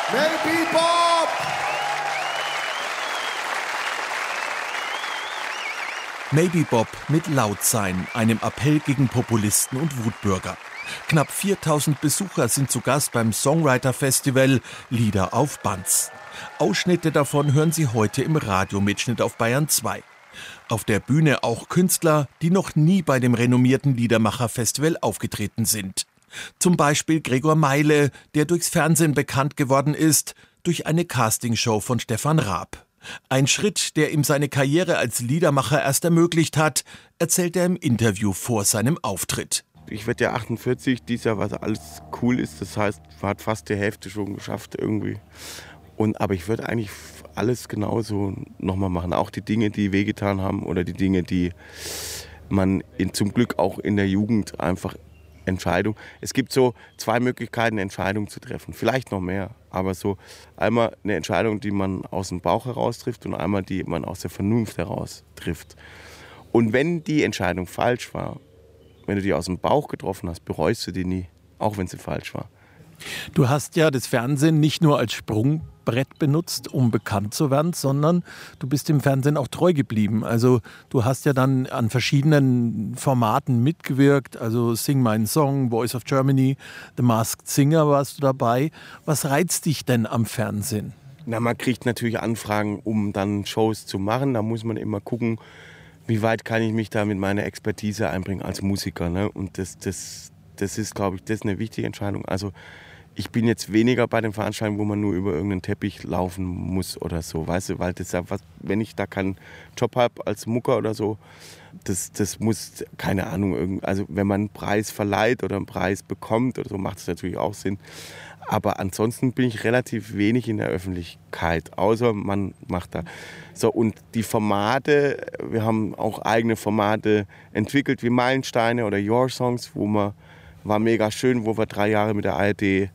Maybe Bob! Maybe Bob mit Lautsein, einem Appell gegen Populisten und Wutbürger. Knapp 4000 Besucher sind zu Gast beim Songwriter-Festival Lieder auf Banz. Ausschnitte davon hören Sie heute im Radiomitschnitt auf Bayern 2. Auf der Bühne auch Künstler, die noch nie bei dem renommierten Liedermacher-Festival aufgetreten sind. Zum Beispiel Gregor Meile, der durchs Fernsehen bekannt geworden ist, durch eine Castingshow von Stefan Raab. Ein Schritt, der ihm seine Karriere als Liedermacher erst ermöglicht hat, erzählt er im Interview vor seinem Auftritt. Ich werde ja 48, dieses Jahr, was alles cool ist. Das heißt, man hat fast die Hälfte schon geschafft irgendwie. Aber ich würde eigentlich alles genauso nochmal machen. Auch die Dinge, die wehgetan haben oder die Dinge, die man zum Glück auch in der Jugend einfach Entscheidung. Es gibt so 2 Möglichkeiten, Entscheidungen zu treffen. Vielleicht noch mehr. Aber so einmal eine Entscheidung, die man aus dem Bauch heraus trifft und einmal die man aus der Vernunft heraus trifft. Und wenn die Entscheidung falsch war, wenn du die aus dem Bauch getroffen hast, bereust du die nie, auch wenn sie falsch war. Du hast ja das Fernsehen nicht nur als Sprungbrett benutzt, um bekannt zu werden, sondern du bist dem Fernsehen auch treu geblieben. Also du hast ja dann an verschiedenen Formaten mitgewirkt, also Sing meinen Song, Voice of Germany, The Masked Singer warst du dabei. Was reizt dich denn am Fernsehen? Na, man kriegt natürlich Anfragen, um dann Shows zu machen. Da muss man immer gucken, wie weit kann ich mich da mit meiner Expertise einbringen als Musiker. Ne? Und das ist, glaube ich, das ist eine wichtige Entscheidung. Also ich bin jetzt weniger bei den Veranstaltungen, wo man nur über irgendeinen Teppich laufen muss oder so, weißt du, weil das ja was, wenn ich da keinen Job habe als Mucker oder so, das muss, keine Ahnung, also wenn man einen Preis verleiht oder einen Preis bekommt oder so, macht es natürlich auch Sinn. Aber ansonsten bin ich relativ wenig in der Öffentlichkeit, außer man macht da. So, und die Formate, wir haben auch eigene Formate entwickelt, wie Meilensteine oder Your Songs, war mega schön, wo wir 3 Jahre mit der ARD, mit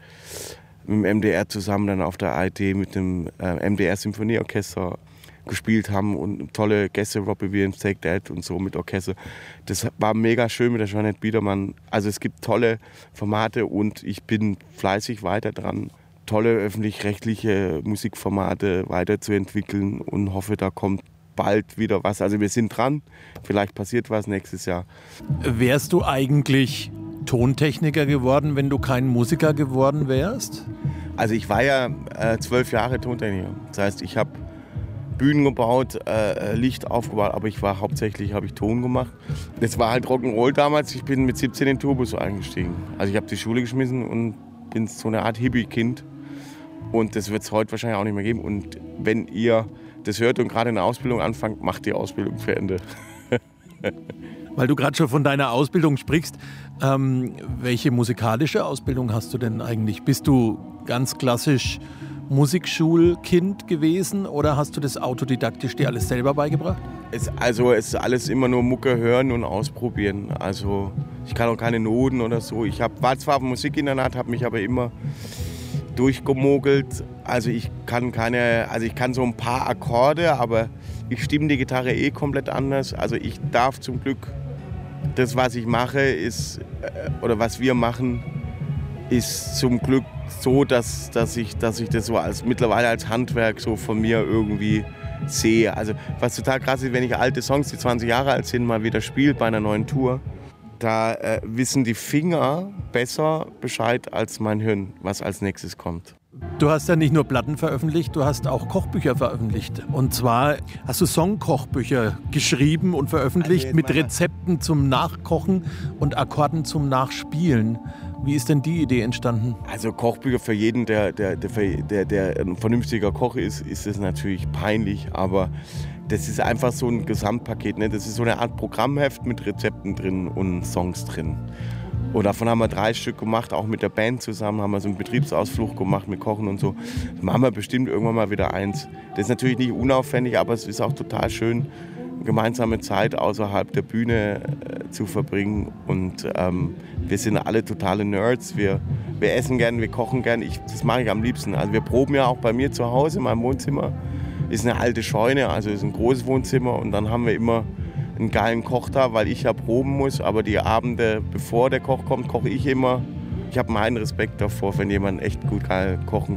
dem MDR zusammen dann auf der ARD mit dem MDR Symphonieorchester gespielt haben und tolle Gäste, Robbie Williams, Take That und so mit Orchester. Das war mega schön mit der Jeanette Biedermann. Also es gibt tolle Formate und ich bin fleißig weiter dran, tolle öffentlich-rechtliche Musikformate weiterzuentwickeln und hoffe, da kommt bald wieder was. Also wir sind dran, vielleicht passiert was nächstes Jahr. Wärst du eigentlich Tontechniker geworden, wenn du kein Musiker geworden wärst? Also ich war ja 12 Jahre Tontechniker. Das heißt, ich habe Bühnen gebaut, Licht aufgebaut, aber hauptsächlich habe ich Ton gemacht. Das war halt Rock'n'Roll damals. Ich bin mit 17 in den Tourbus eingestiegen. Also ich habe die Schule geschmissen und bin so eine Art Hippie-Kind. Und das wird es heute wahrscheinlich auch nicht mehr geben. Und wenn ihr das hört und gerade eine Ausbildung anfangt, macht die Ausbildung für Ende. Weil du gerade schon von deiner Ausbildung sprichst, welche musikalische Ausbildung hast du denn eigentlich? Bist du ganz klassisch Musikschulkind gewesen oder hast du das autodidaktisch dir alles selber beigebracht? Es ist alles immer nur Mucke hören und ausprobieren. Also ich kann auch keine Noten oder so. War zwar auf dem Musikinternat, habe mich aber immer durchgemogelt. Also ich kann so ein paar Akkorde, aber ich stimme die Gitarre komplett anders. Also ich darf zum Glück, das was ich mache oder was wir machen, ist zum Glück so, dass ich das so mittlerweile als Handwerk so von mir irgendwie sehe. Also was total krass ist, wenn ich alte Songs, die 20 Jahre alt sind, mal wieder spiele bei einer neuen Tour, da wissen die Finger besser Bescheid als mein Hirn, was als nächstes kommt. Du hast ja nicht nur Platten veröffentlicht, du hast auch Kochbücher veröffentlicht. Und zwar hast du Songkochbücher geschrieben und veröffentlicht mit Rezepten zum Nachkochen und Akkorden zum Nachspielen. Wie ist denn die Idee entstanden? Also Kochbücher für jeden, der ein vernünftiger Koch ist es natürlich peinlich, aber das ist einfach so ein Gesamtpaket. Ne? Das ist so eine Art Programmheft mit Rezepten drin und Songs drin. Und davon haben wir 3 Stück gemacht, auch mit der Band zusammen, haben wir so einen Betriebsausflug gemacht mit Kochen und so. Da machen wir bestimmt irgendwann mal wieder eins. Das ist natürlich nicht unaufwendig, aber es ist auch total schön, gemeinsame Zeit außerhalb der Bühne zu verbringen. Und wir sind alle totale Nerds. Wir essen gern, wir kochen gern. Das mache ich am liebsten. Also wir proben ja auch bei mir zu Hause in meinem Wohnzimmer. Ist eine alte Scheune, also ist ein großes Wohnzimmer. Und dann haben wir immer einen geilen Koch da, weil ich ja proben muss. Aber die Abende, bevor der Koch kommt, koche ich immer. Ich habe meinen Respekt davor, wenn jemand echt gut geil kochen